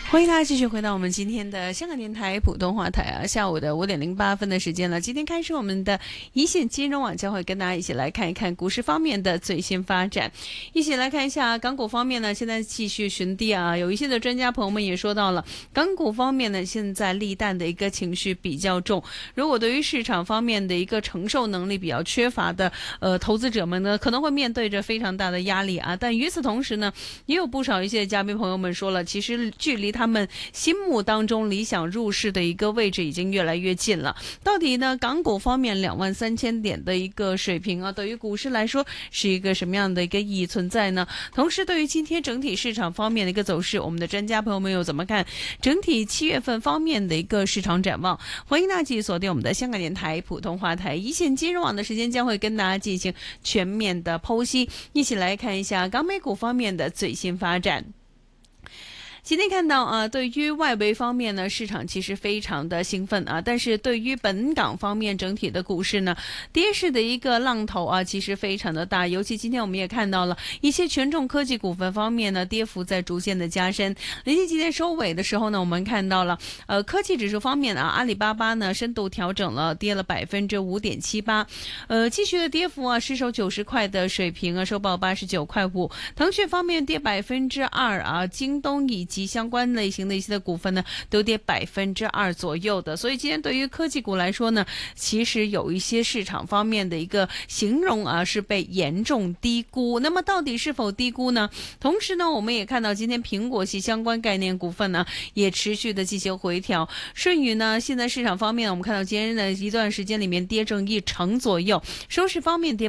欢迎大家继续回到我们今天的香港电台普通话台啊，下午的5:08的时间了。今天开始，我们的一线金融网将会跟大家一起来看一看股市方面的最新发展，一起来看一下港股方面呢，现在继续寻低啊。有一些的专家朋友们也说到了，港股方面呢，现在利淡的一个情绪比较重。如果对于市场方面的一个承受能力比较缺乏的投资者们呢，可能会面对着非常大的压力啊。但与此同时呢，也有不少一些嘉宾朋友们说了，其实距离他们心目当中理想入市的一个位置已经越来越近了。到底呢，港股方面23000点的一个水平啊，对于股市来说是一个什么样的一个意义存在呢？同时，对于今天整体市场方面的一个走势，我们的专家朋友们又怎么看整体7月份方面的一个市场展望？欢迎大家继续锁定我们的香港电台普通话台一线金融网的时间，将会跟大家进行全面的剖析，一起来看一下港美股方面的最新发展。今天看到对于外围方面呢，市场其实非常的兴奋啊，但是对于本港方面整体的股市呢，跌势的一个浪头啊，其实非常的大。尤其今天我们也看到了一些权重科技股份方面呢，跌幅在逐渐的加深。连续今天收尾的时候呢，我们看到了科技指数方面啊，阿里巴巴呢深度调整了，跌了5.78%，继续的跌幅啊，失守90块的水平啊，收报89.5块。腾讯方面跌2%啊，京东以及相关类型的一些的股份呢，都跌2%左右的。所以今天对于科技股来说呢，其实有一些市场方面的一个形容啊，是被严重低估。那么到底是否低估呢？同时呢，我们也看到今天苹果系相关概念股份呢，也持续的进行回调。舜宇呢，现在市场方面我们看到今天的一段时间里面跌正1%左右，收市方面跌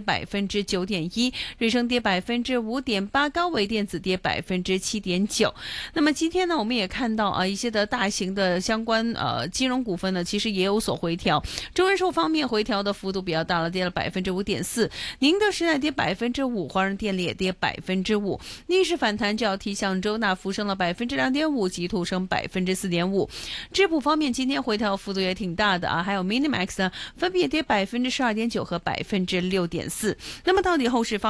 9.1%，瑞声跌5.8%，高维电子跌7.9%。那么今天呢，我们也看到一些的大型的相关金融股份呢，其实也有所回调。中人寿方面回调的幅度比较大了，跌了5.4%，宁德时代跌5%，华润电力也跌5%。逆势反弹就要提向周大福升了2.5%，吉兔升4.5%。智普方面今天回调幅度也挺大的啊，还有 Minimax 呢，分别跌12.9%和6.4%。那么到底后市方